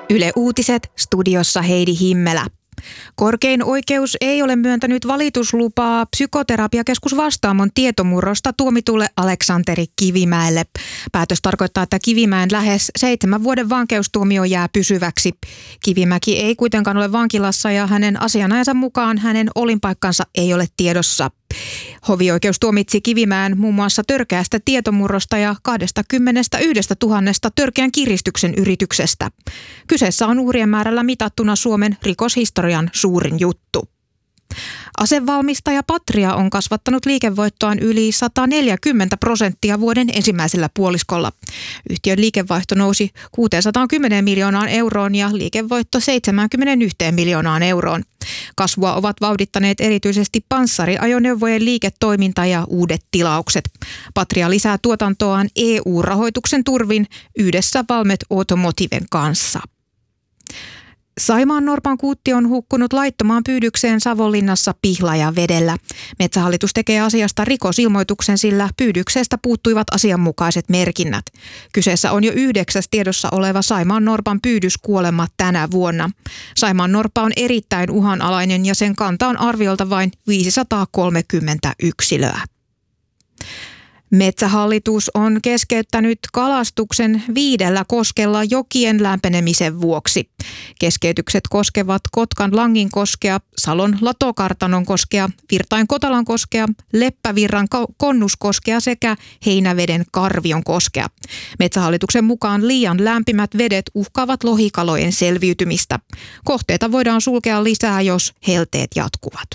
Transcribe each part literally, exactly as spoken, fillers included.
Yle Uutiset, studiossa Heidi Himmelä. Korkein oikeus ei ole myöntänyt valituslupaa Psykoterapiakeskus Vastaamon tietomurrosta tuomitulle Aleksanteri Kivimäelle. Päätös tarkoittaa, että Kivimäen lähes seitsemän vuoden vankeustuomio jää pysyväksi. Kivimäki ei kuitenkaan ole vankilassa ja hänen asianajansa mukaan hänen olinpaikkansa ei ole tiedossa. Hovioikeus tuomitsi Kivimäen muun muassa törkeästä tietomurrosta ja kaksikymmentäyksituhatta törkeän kiristyksen yrityksestä. Kyseessä on uhrien määrällä mitattuna Suomen rikoshistorian suurin juttu. Asevalmistaja Patria on kasvattanut liikevoittoaan yli sata neljäkymmentä prosenttia vuoden ensimmäisellä puoliskolla. Yhtiön liikevaihto nousi kuusisataakymmenen miljoonaan euroon ja liikevoitto seitsemänkymmentäyksi miljoonaan euroon. Kasvua ovat vauhdittaneet erityisesti panssariajoneuvojen liiketoiminta ja uudet tilaukset. Patria lisää tuotantoaan E U-rahoituksen turvin yhdessä Valmet Automotiven kanssa. Saimaannorpan kuutti on hukkunut laittomaan pyydykseen Savonlinnassa Pihlajavedellä. Metsähallitus tekee asiasta rikosilmoituksen, sillä pyydyksestä puuttuivat asianmukaiset merkinnät. Kyseessä on jo yhdeksäs tiedossa oleva Saimaannorpan pyydyskuolema tänä vuonna. Saimaannorppa on erittäin uhanalainen ja sen kanta on arviolta vain viisisataakolmekymmentä yksilöä. Metsähallitus on keskeyttänyt kalastuksen viidellä koskella jokien lämpenemisen vuoksi. Keskeytykset koskevat Kotkan Langinkoskea, Salon Latokartanon koskea, Virtain Kotalan koskea, Leppävirran Konnuskoskea sekä Heinäveden Karvion koskea. Metsähallituksen mukaan liian lämpimät vedet uhkaavat lohikalojen selviytymistä. Kohteita voidaan sulkea lisää, jos helteet jatkuvat.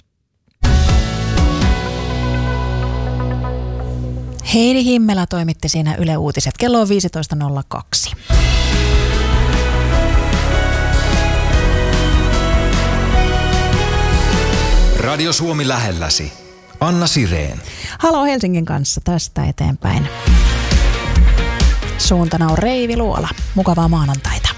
Heidi Himmelä toimitti siinä Yle Uutiset. Kello on viisitoista nolla kaksi. Radio Suomi lähelläsi. Anna Sireen. Halo Helsingin kanssa tästä eteenpäin. Suuntana on Reivi Luola. Mukavaa maanantaita.